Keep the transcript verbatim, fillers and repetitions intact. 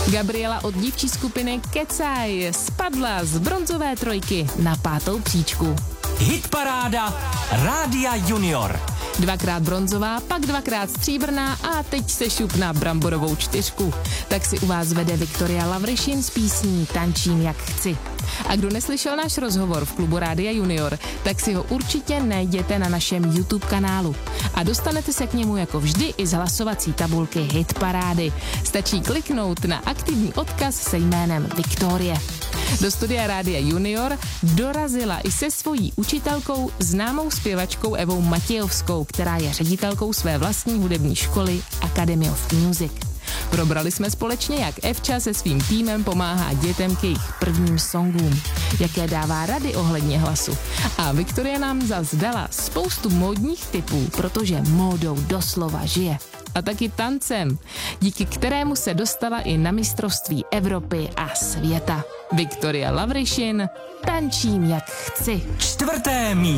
Gabriela od dívčí skupiny Kecaj spadla z bronzové trojky na pátou příčku. Hitparáda Rádia Junior. Dvakrát bronzová, pak dvakrát stříbrná a teď se šup na bramborovou čtyřku. Tak si u vás vede Viktoria Lavrišin s písní Tančím jak chci. A kdo neslyšel náš rozhovor v klubu Rádia Junior, tak si ho určitě najděte na našem YouTube kanálu. A dostanete se k němu jako vždy i z hlasovací tabulky Hitparády. Stačí kliknout na aktivní odkaz se jménem Viktorie. Do studia Rádia Junior dorazila i se svojí učitelkou, známou zpěvačkou Evou Matějovskou, která je ředitelkou své vlastní hudební školy Academy of Music. Probrali jsme společně, jak Evča se svým týmem pomáhá dětem k jejich prvním songům, jaké dává rady ohledně hlasu. A Viktoria nám zas dala spoustu módních tipů, protože módou doslova žije. A taky tancem, díky kterému se dostala i na mistrovství Evropy a světa. Viktoria Lavrišin, Tančím jak chci. Čtvrté místo.